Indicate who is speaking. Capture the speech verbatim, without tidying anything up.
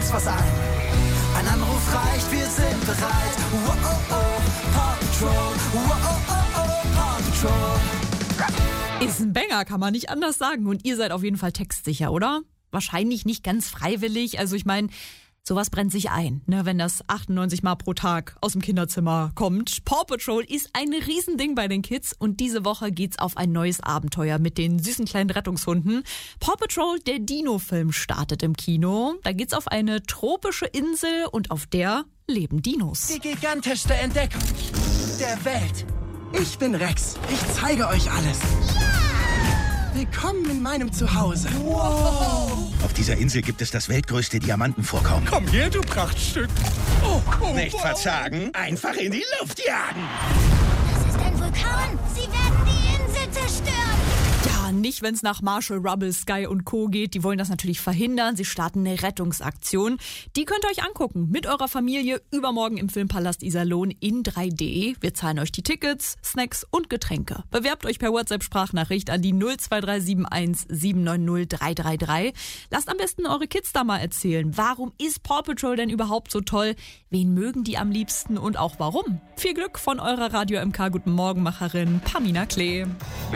Speaker 1: uns was ein. Ein Anruf reicht, wir sind bereit. Oh, oh, oh, Paw Patrol. Oh, oh, oh, oh, Paw Patrol.
Speaker 2: Ist ein Banger, kann man nicht anders sagen. Und ihr seid auf jeden Fall textsicher, oder? Wahrscheinlich nicht ganz freiwillig. Also ich meine, sowas brennt sich ein, ne, wenn das achtundneunzig Mal pro Tag aus dem Kinderzimmer kommt. Paw Patrol ist ein Riesending bei den Kids und diese Woche geht's auf ein neues Abenteuer mit den süßen kleinen Rettungshunden. Paw Patrol, der Dino-Film, startet im Kino. Da geht's auf eine tropische Insel und auf der leben Dinos.
Speaker 3: Die gigantischste Entdeckung der Welt. Ich bin Rex. Ich zeige euch alles. Willkommen in meinem Zuhause.
Speaker 4: Wow. Auf dieser Insel gibt es das weltgrößte Diamantenvorkommen.
Speaker 5: Komm her, du Prachtstück. Oh, oh,
Speaker 4: Nicht wow. verzagen, einfach in die Luft jagen.
Speaker 6: Das ist ein Vulkan. Sie werden die Insel zerstören.
Speaker 2: Ja, nicht, wenn es nach Marshall, Rubble, Sky und Co. geht. Die wollen das natürlich verhindern. Sie starten eine Rettungsaktion. Die könnt ihr euch angucken mit eurer Familie übermorgen im Filmpalast Iserlohn in drei D. Wir zahlen euch die Tickets, Snacks und Getränke. Bewerbt euch per WhatsApp-Sprachnachricht an die null zwei drei sieben eins sieben neun null drei drei drei. Lasst am besten eure Kids da mal erzählen. Warum ist Paw Patrol denn überhaupt so toll? Wen mögen die am liebsten und auch warum? Viel Glück von eurer Radio M K Guten Morgen Macherin Pamina Klee.